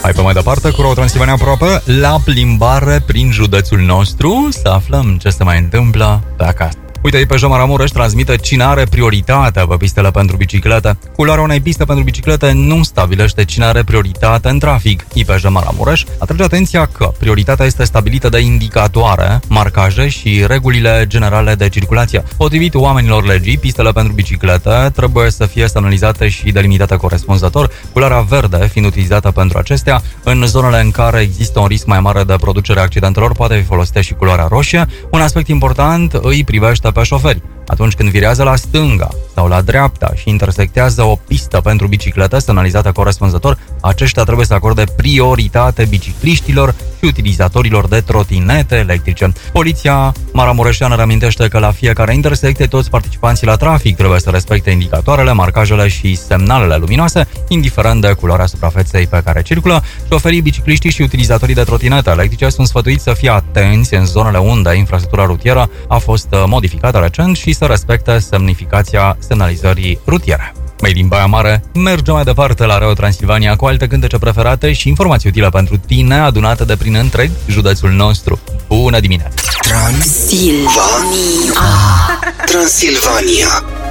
Hai pe mai departe cu Road Transilvania aproape la plimbare prin județul nostru să aflăm ce se mai întâmplă pe acasă. Uite, IPJ Maramureș transmite cine are prioritate pe pistele pentru biciclete. Culoarea unei piste pentru biciclete nu stabilește cine are prioritate în trafic. IPJ Maramureș atrage atenția că prioritatea este stabilită de indicatoare, marcaje și regulile generale de circulație. Potrivit oamenilor legii, pistele pentru biciclete trebuie să fie semnalizate și delimitate corespunzător, culoarea verde fiind utilizată pentru acestea. În zonele în care există un risc mai mare de producere a accidentelor poate fi folosită și culoarea roșie. Un aspect important îi privește pe șoferi. Atunci când virează la stânga sau la dreapta și intersectează o pistă pentru biciclete semnalizată corespunzător, aceștia trebuie să acorde prioritate bicicliștilor și utilizatorilor de trotinete electrice. Poliția maramureșeană reamintește că la fiecare intersecție toți participanții la trafic trebuie să respecte indicatoarele, marcajele și semnalele luminoase, indiferent de culoarea suprafeței pe care circulă. Șoferii, bicicliștii și utilizatorii de trotinete electrice sunt sfătuiți să fie atenți în zonele unde infrastructura rutieră a fost modificată recent și să respecte semnificația semnalizării rutiere. Mai din Baia Mare, mergem mai departe la Road Transilvania cu alte cântece preferate și informații utile pentru tine adunate de prin întreg județul nostru. Bună dimineața! Transilvania.